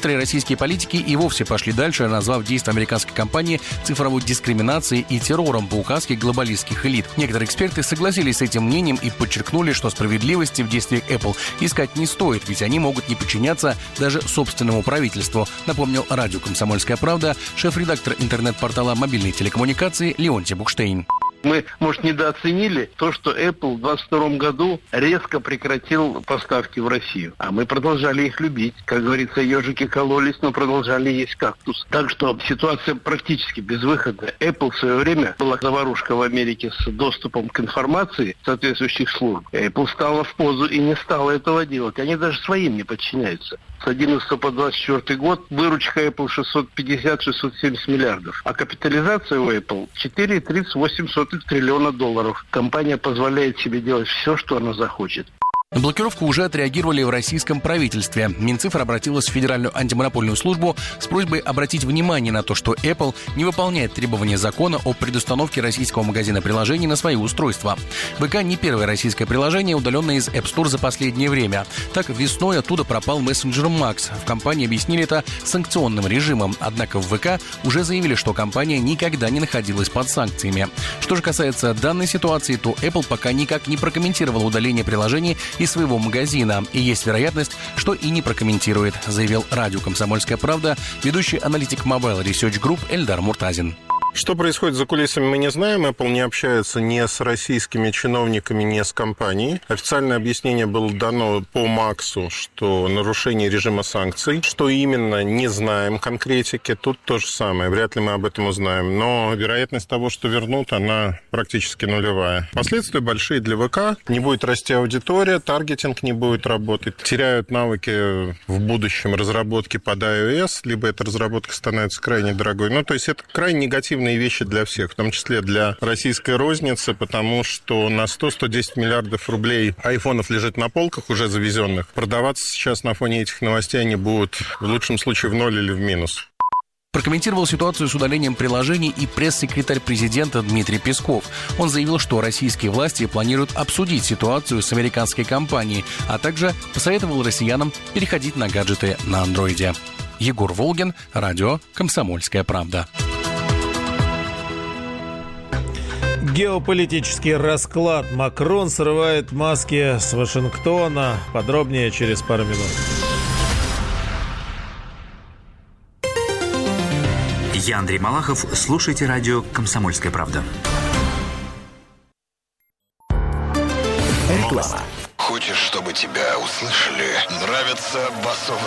Некоторые российские политики и вовсе пошли дальше, назвав действия американской компании цифровой дискриминацией и террором по указке глобалистских элит. Некоторые эксперты согласились с этим мнением и подчеркнули, что справедливости в действиях Apple искать не стоит, ведь они могут не подчиняться даже собственному правительству, напомнил радио «Комсомольская правда» шеф-редактор интернет-портала мобильной телекоммуникации Леонтий Букштейн. Мы, может, недооценили то, что Apple в 2022 году резко прекратил поставки в Россию. А мы продолжали их любить. Как говорится, ежики кололись, но продолжали есть кактус. Так что ситуация практически безвыходная. Apple в свое время была заварушка в Америке с доступом к информации соответствующих служб. Apple стала в позу и не стала этого делать. Они даже своим не подчиняются. С 11 по 24 год выручка Apple 650-670 миллиардов. А капитализация у Apple 4,38 триллиона долларов. Компания позволяет себе делать все, что она захочет. На блокировку уже отреагировали в российском правительстве. Минцифра обратилась в Федеральную антимонопольную службу с просьбой обратить внимание на то, что Apple не выполняет требования закона о предустановке российского магазина приложений на свои устройства. ВК не первое российское приложение, удаленное из App Store за последнее время. Так, весной оттуда пропал мессенджер Max. В компании объяснили это санкционным режимом. Однако в ВК уже заявили, что компания никогда не находилась под санкциями. Что же касается данной ситуации, то Apple пока никак не прокомментировала удаление приложений из своего магазина. И есть вероятность, что и не прокомментирует, заявил радио «Комсомольская правда» ведущий аналитик Mobile Research Group Эльдар Муртазин. Что происходит за кулисами, мы не знаем. Apple не общается ни с российскими чиновниками, ни с компанией. Официальное объяснение было дано по Максу, что нарушение режима санкций. Что именно, не знаем конкретики. Тут то же самое. Вряд ли мы об этом узнаем. Но вероятность того, что вернут, она практически нулевая. Последствия большие для ВК. Не будет расти аудитория, таргетинг не будет работать. Теряют навыки в будущем разработки под iOS, либо эта разработка становится крайне дорогой. Ну, то есть это крайне негативные вещи для всех, в том числе для российской розницы, потому что на 100-110 миллиардов рублей айфонов лежит на полках, уже завезенных. Продаваться сейчас на фоне этих новостей они будут в лучшем случае в ноль или в минус. Прокомментировал ситуацию с удалением приложений и пресс-секретарь президента Дмитрий Песков. Он заявил, что российские власти планируют обсудить ситуацию с американской компанией, а также посоветовал россиянам переходить на гаджеты на андроиде. Егор Волгин, радио «Комсомольская правда». Геополитический расклад. Макрон срывает маски с Вашингтона. Подробнее через пару минут. Я Андрей Малахов. Слушайте радио «Комсомольская правда». Реклама. Хочешь, чтобы тебя услышали? Нравится басов